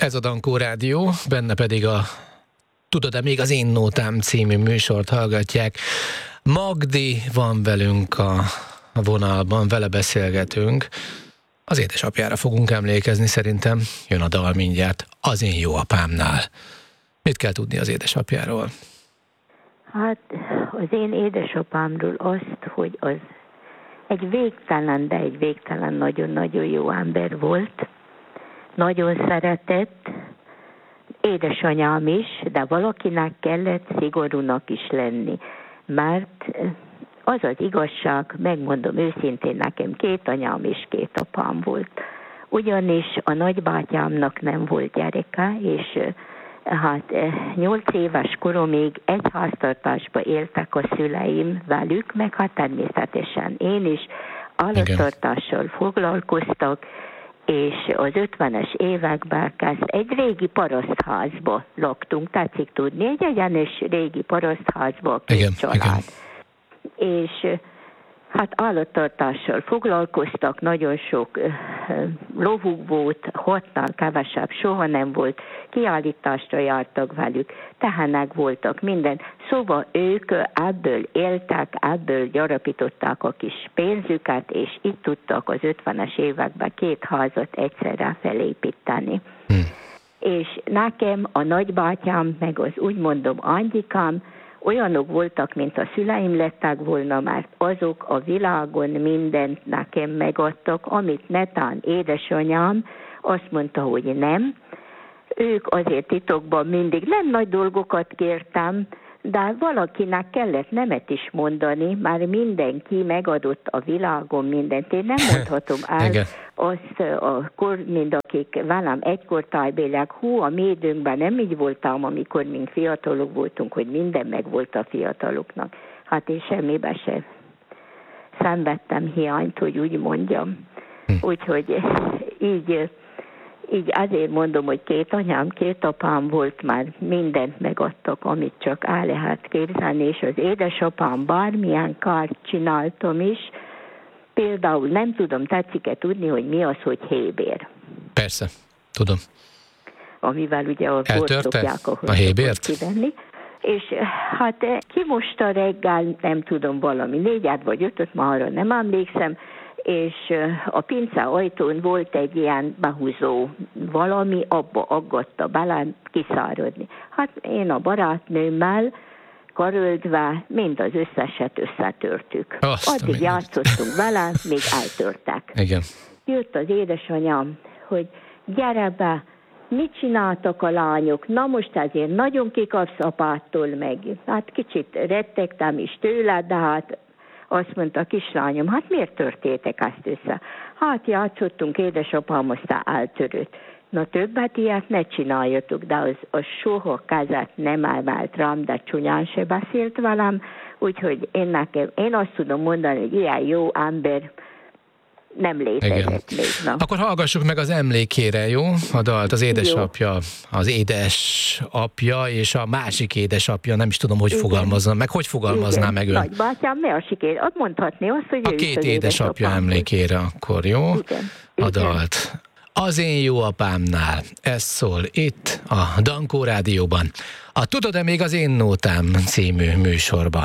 Ez a Dankó Rádió, benne pedig a Tudod-e még az én nótám című műsort hallgatják. Magdi van velünk a vonalban, vele beszélgetünk. Az édesapjára fogunk emlékezni, szerintem jön a dal mindjárt, Az én jó apámnál. Mit kell tudni az édesapjáról? Hát az én édesapámról azt, hogy az egy végtelen, de egy végtelen nagyon-nagyon jó ember volt. Nagyon szeretett, édesanyám is, de valakinek kellett szigorúnak is lenni. Mert az az igazság, megmondom őszintén, nekem 2 anyám és 2 apám volt. Ugyanis a nagybátyámnak nem volt gyereke, és hát 8 éves koromig egy háztartásba éltek a szüleim velük, meg hát természetesen én is állattartással foglalkoztak, és az 50-es években egy régi parasztházba laktunk, tetszik tudni, egy egyenes régi parasztházba a 2 család. Igen. És hát állattartással foglalkoztak, nagyon sok lovuk volt, 6-nál kevesebb soha nem volt, kiállításra jártak velük, tehenek voltak, minden. Szóval ők ebből éltek, ebből gyarapították a kis pénzüket, és így tudtak az 50-es években 2 házat egyszerre felépíteni. És nekem a nagybátyám, meg az úgy mondom anyikám, olyanok voltak, mint a szüleim lettek volna, mert azok a világon mindent nekem megadtak, amit netán édesanyám azt mondta, hogy nem. Ők azért titokban mindig nem nagy dolgokat kértem, de valakinek kellett nemet is mondani, már mindenki megadott a világon mindent. Én nem mondhatom el azt, mint akik velem egykortájbélek, a mi időnkben nem így voltam, amikor mink fiatalok voltunk, hogy minden meg volt a fiataloknak. Hát én semmibe sem szenvedtem hiányt, hogy úgy mondjam. Úgyhogy így azért mondom, hogy 2 anyám, 2 apám volt, már mindent megadtak, amit csak el lehet képzelni, és az édesapám bármilyen kárt csináltam is. Például nem tudom, tetszik-e tudni, hogy mi az, hogy hébér? Persze, tudom. Amivel ugye a szokják a hébért kivenni. És hát kimosta reggel, nem tudom, valami 4 vagy 5, már arra nem emlékszem, és a pince ajtón volt egy ilyen behúzó valami, abba aggatta bele kiszáradni. Hát én a barátnőmmel karöltve mind az összeset összetörtük. Addig játszottunk vele, még eltörtek. Igen. Jött az édesanyám, hogy gyere be, mit csináltak a lányok? Na most azért nagyon kikapsz apától meg. Hát kicsit rettegtem is tőle, de hát azt mondta a kislányom, hát miért törtétek ezt össze? Hát játszottunk, édesapám aztán eltörött. Na többet ilyet ne csináljatok, de az soha kezet nem emelt rám, de csúnyán se beszélt velem, úgyhogy én azt tudom mondani, hogy ilyen jó ember nem létezett még. Na. Akkor hallgassuk meg az emlékére, jó? A dalt, az édesapja, az édesapja és a másik édesapja, nem is tudom, hogy fogalmazna, meg hogy fogalmazná meg ön? Nagybátyám, másik mondhatni azt, hogy a 2 édesapja emlékére akkor, jó? Igen. A dalt. Az én jó apámnál. Ez szól itt a Dankó Rádióban. A Tudod-e még az én nótám című műsorban.